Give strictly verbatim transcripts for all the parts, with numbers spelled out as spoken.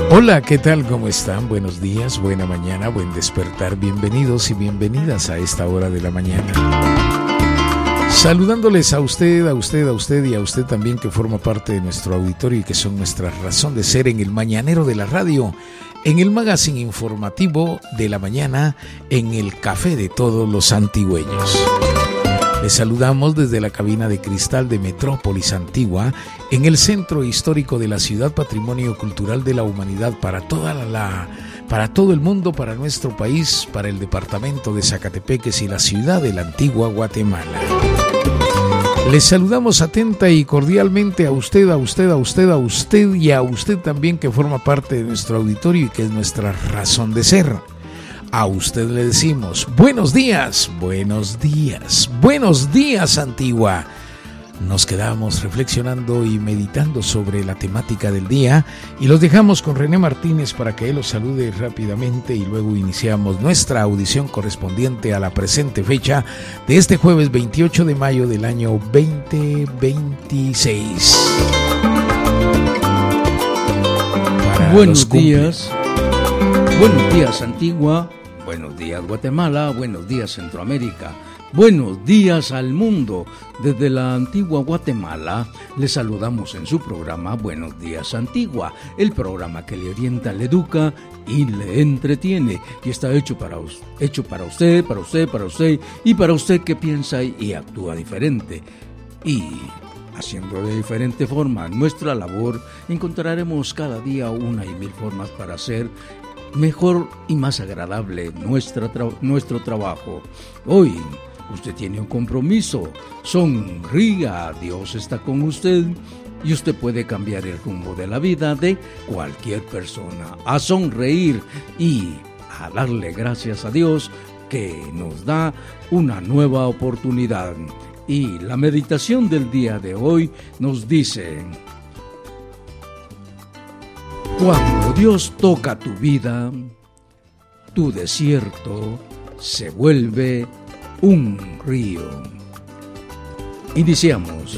Hola, ¿qué tal? ¿Cómo están? Buenos días, buena mañana, buen despertar. Bienvenidos y bienvenidas a esta hora de la mañana. Saludándoles a usted, a usted, a usted y a usted también que forma parte de nuestro auditorio y que son nuestra razón de ser en el Mañanero de la Radio, en el magazine informativo de la mañana, en el café de todos los antigüeños. Les saludamos desde la cabina de cristal de Metrópolis Antigua, en el centro histórico de la ciudad, patrimonio cultural de la humanidad para toda la, la para todo el mundo, para nuestro país, para el departamento de Zacatepeques y la ciudad de la antigua Guatemala. Les saludamos atenta y cordialmente a usted, a usted, a usted, a usted y a usted también que forma parte de nuestro auditorio y que es nuestra razón de ser. A usted le decimos, buenos días, buenos días, buenos días, Antigua. Nos quedamos reflexionando y meditando sobre la temática del día y los dejamos con René Martínez para que él los salude rápidamente y luego iniciamos nuestra audición correspondiente a la presente fecha de este jueves veintiocho de mayo del año veinte veintiséis. Para buenos días, buenos días, Antigua. Buenos días, Guatemala. Buenos días, Centroamérica. Buenos días al mundo. Desde la antigua Guatemala les saludamos en su programa Buenos Días Antigua, el programa que le orienta, le educa y le entretiene. Y está hecho para, hecho para usted, para usted, para usted y para usted que piensa y actúa diferente. Y haciendo de diferente forma nuestra labor, encontraremos cada día una y mil formas para hacer mejor y más agradable nuestra tra- nuestro trabajo. Hoy usted tiene un compromiso, sonría, Dios está con usted y usted puede cambiar el rumbo de la vida de cualquier persona, a sonreír y a darle gracias a Dios que nos da una nueva oportunidad. Y la meditación del día de hoy nos dice: cuando Dios toca tu vida, tu desierto se vuelve un río. Iniciamos.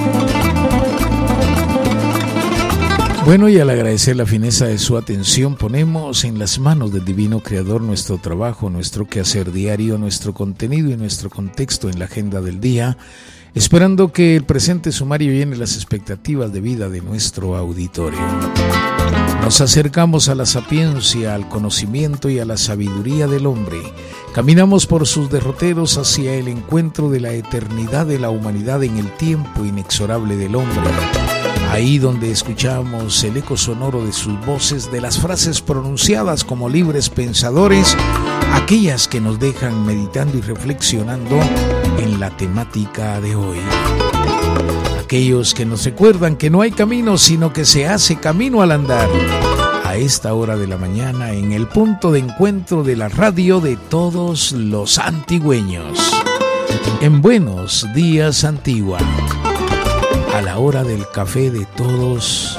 Bueno, y al agradecer la fineza de su atención, ponemos en las manos del Divino Creador nuestro trabajo, nuestro quehacer diario, nuestro contenido y nuestro contexto en la agenda del día, esperando que el presente sumario llene las expectativas de vida de nuestro auditorio. Nos acercamos a la sapiencia, al conocimiento y a la sabiduría del hombre. Caminamos por sus derroteros hacia el encuentro de la eternidad de la humanidad en el tiempo inexorable del hombre. Ahí donde escuchamos el eco sonoro de sus voces, de las frases pronunciadas como libres pensadores, aquellas que nos dejan meditando y reflexionando en la temática de hoy. Aquellos que nos recuerdan que no hay camino, sino que se hace camino al andar. A esta hora de la mañana, en el punto de encuentro de la radio de todos los antigüeños. En Buenos Días Antigua, a la hora del café de todos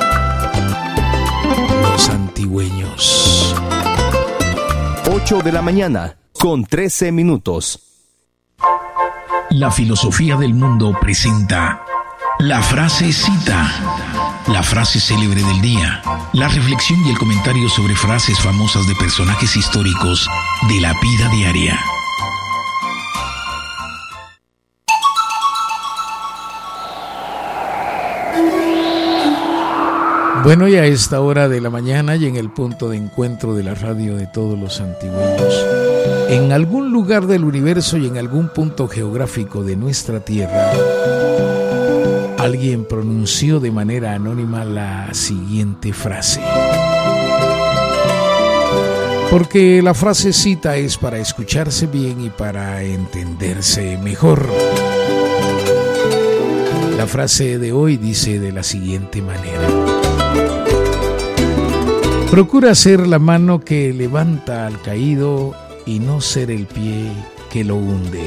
los antigüeños. ocho de la mañana, con trece minutos. La filosofía del mundo presenta la frase cita, la frase célebre del día, la reflexión y el comentario sobre frases famosas de personajes históricos de la vida diaria. Bueno, y a esta hora de la mañana y en el punto de encuentro de la radio de todos los antigüeños, en algún lugar del universo y en algún punto geográfico de nuestra tierra, alguien pronunció de manera anónima la siguiente frase. Porque la frase cita es para escucharse bien y para entenderse mejor. La frase de hoy dice de la siguiente manera: procura ser la mano que levanta al caído y no ser el pie que lo hunde.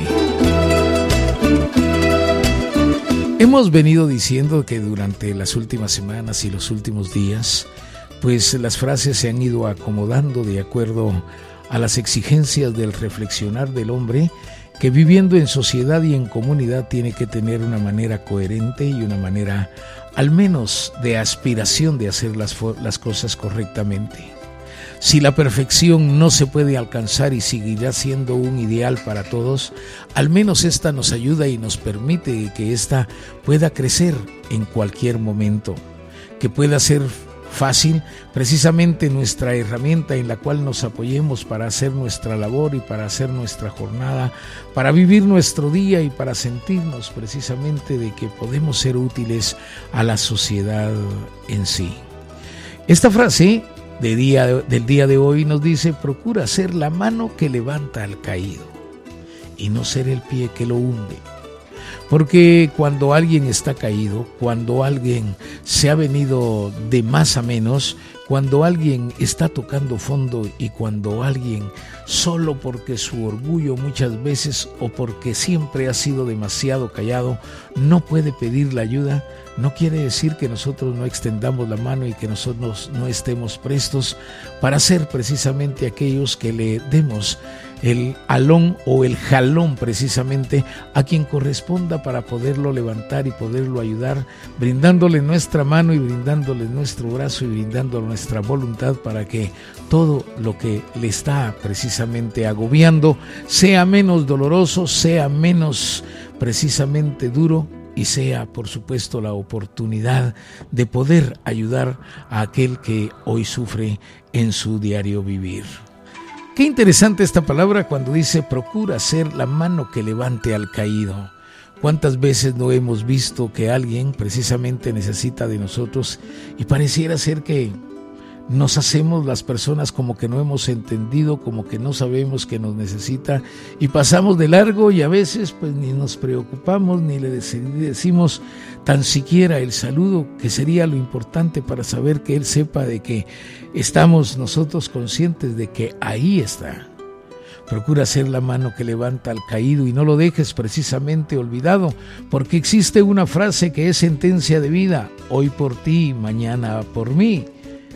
Hemos venido diciendo que durante las últimas semanas y los últimos días, pues las frases se han ido acomodando de acuerdo a las exigencias del reflexionar del hombre, que viviendo en sociedad y en comunidad tiene que tener una manera coherente y una manera al menos de aspiración de hacer las, las cosas correctamente. Si la perfección no se puede alcanzar y seguirá siendo un ideal para todos, al menos esta nos ayuda y nos permite que esta pueda crecer en cualquier momento, que pueda ser fácil precisamente nuestra herramienta en la cual nos apoyemos para hacer nuestra labor y para hacer nuestra jornada, para vivir nuestro día y para sentirnos precisamente de que podemos ser útiles a la sociedad en sí. Esta frase de día, del día de hoy nos dice: procura ser la mano que levanta al caído y no ser el pie que lo hunde. Porque cuando alguien está caído, cuando alguien se ha venido de más a menos, cuando alguien está tocando fondo y cuando alguien, solo porque su orgullo muchas veces o porque siempre ha sido demasiado callado, no puede pedir la ayuda, no quiere decir que nosotros no extendamos la mano y que nosotros no estemos prestos para ser precisamente aquellos que le demos el alón o el jalón precisamente a quien corresponda para poderlo levantar y poderlo ayudar, brindándole nuestra mano y brindándole nuestro brazo y brindándole nuestra voluntad para que todo lo que le está precisamente agobiando sea menos doloroso, sea menos precisamente duro y sea, por supuesto, la oportunidad de poder ayudar a aquel que hoy sufre en su diario vivir. Qué interesante esta palabra cuando dice: procura ser la mano que levante al caído. ¿Cuántas veces no hemos visto que alguien precisamente necesita de nosotros y pareciera ser que nos hacemos las personas como que no hemos entendido, como que no sabemos que nos necesita y pasamos de largo y a veces pues ni nos preocupamos ni le decimos tan siquiera el saludo, que sería lo importante para saber que él sepa de que estamos nosotros conscientes de que ahí está. Procura ser la mano que levanta al caído y no lo dejes precisamente olvidado, porque existe una frase que es sentencia de vida: hoy por ti, mañana por mí.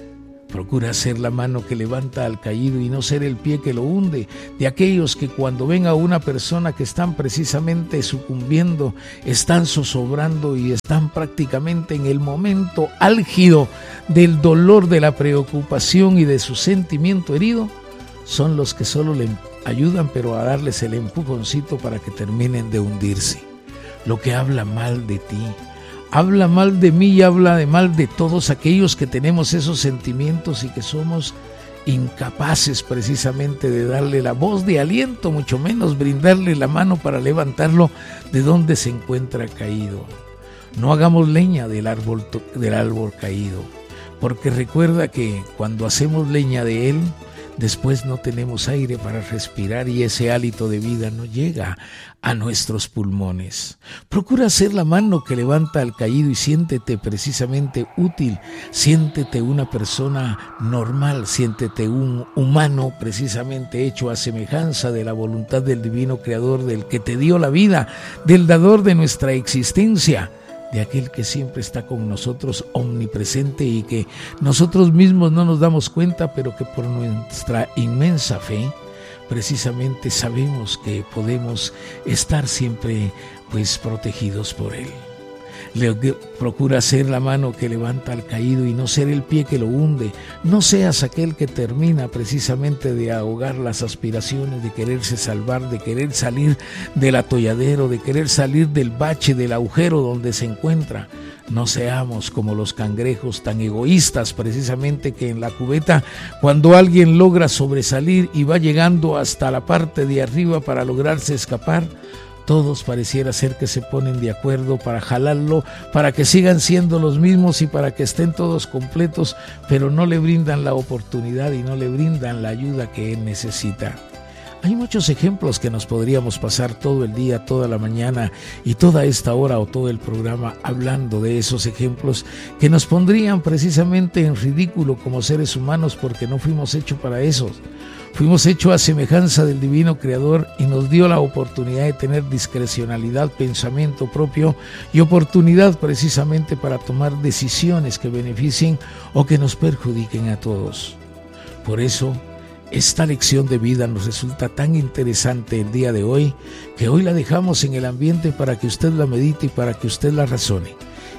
Procura ser la mano que levanta al caído y no ser el pie que lo hunde, de aquellos que cuando ven a una persona que están precisamente sucumbiendo, están zozobrando y están prácticamente en el momento álgido del dolor, de la preocupación y de su sentimiento herido, son los que solo le ayudan pero a darles el empujoncito para que terminen de hundirse. Lo que habla mal de ti, habla mal de mí y habla de mal de todos aquellos que tenemos esos sentimientos y que somos incapaces precisamente de darle la voz de aliento, mucho menos brindarle la mano para levantarlo de donde se encuentra caído. No hagamos leña del árbol, del árbol caído, porque recuerda que cuando hacemos leña de él, después no tenemos aire para respirar y ese hálito de vida no llega a nuestros pulmones. Procura ser la mano que levanta al caído y siéntete precisamente útil, siéntete una persona normal, siéntete un humano precisamente hecho a semejanza de la voluntad del divino creador, del que te dio la vida, del dador de nuestra existencia, de aquel que siempre está con nosotros, omnipresente, y que nosotros mismos no nos damos cuenta, pero que por nuestra inmensa fe precisamente sabemos que podemos estar siempre pues protegidos por él. Le, procura ser la mano que levanta al caído y no ser el pie que lo hunde. No seas aquel que termina precisamente de ahogar las aspiraciones de quererse salvar, de querer salir del atolladero, de querer salir del bache, del agujero donde se encuentra. No seamos como los cangrejos tan egoístas precisamente que en la cubeta, cuando alguien logra sobresalir y va llegando hasta la parte de arriba para lograrse escapar, todos pareciera ser que se ponen de acuerdo para jalarlo, para que sigan siendo los mismos y para que estén todos completos, pero no le brindan la oportunidad y no le brindan la ayuda que él necesita. Hay muchos ejemplos que nos podríamos pasar todo el día, toda la mañana y toda esta hora o todo el programa hablando de esos ejemplos que nos pondrían precisamente en ridículo como seres humanos, porque no fuimos hechos para eso. Fuimos hechos a semejanza del divino creador y nos dio la oportunidad de tener discrecionalidad, pensamiento propio y oportunidad precisamente para tomar decisiones que beneficien o que nos perjudiquen a todos. Por eso, esta lección de vida nos resulta tan interesante el día de hoy, que hoy la dejamos en el ambiente para que usted la medite y para que usted la razone.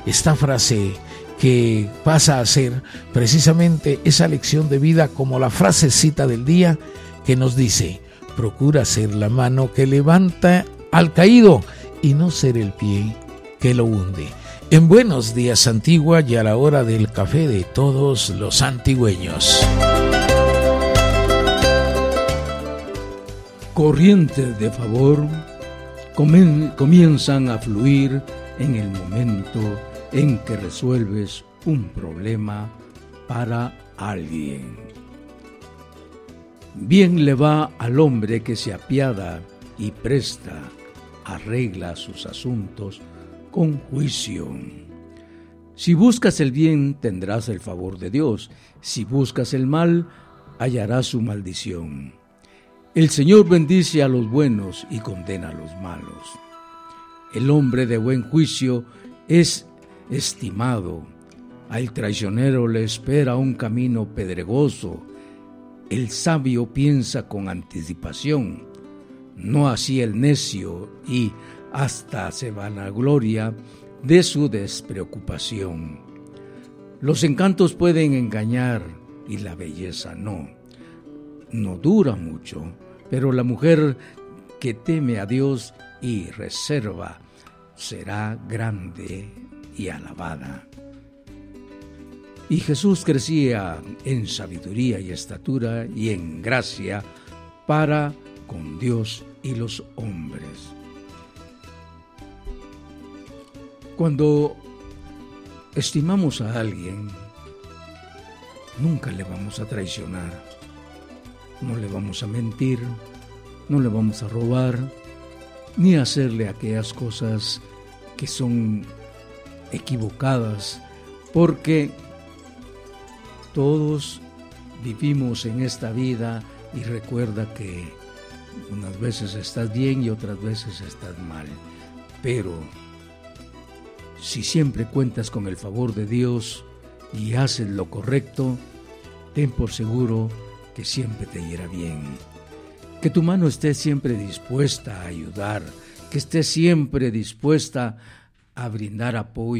esta frase que pasa a ser precisamente esa lección de vida, como la frasecita del día que nos dice: procura ser la mano que levanta al caído y no ser el pie que lo hunde. En Buenos Días Antigua, y a la hora del café de todos los antigüeños. Corrientes de favor comienzan a fluir en el momento en que resuelves un problema para alguien. Bien le va al hombre que se apiada y presta, arregla sus asuntos con juicio. Si buscas el bien, tendrás el favor de Dios. Si buscas el mal, hallarás su maldición. El Señor bendice a los buenos y condena a los malos. El hombre de buen juicio es estimado. Al traicionero le espera un camino pedregoso. El sabio piensa con anticipación, no así el necio, y hasta se vanagloria de su despreocupación. Los encantos pueden engañar y la belleza no. No dura mucho, pero la mujer que teme a Dios y reserva será grande y alabada. Y Jesús crecía en sabiduría y estatura y en gracia para con Dios y los hombres. Cuando estimamos a alguien, nunca le vamos a traicionar, no le vamos a mentir, no le vamos a robar, ni a hacerle aquellas cosas que son equivocadas, porque todos vivimos en esta vida y recuerda que unas veces estás bien y otras veces estás mal, pero si siempre cuentas con el favor de Dios y haces lo correcto, ten por seguro que siempre te irá bien. Que tu mano esté siempre dispuesta a ayudar, que esté siempre dispuesta a brindar apoyo.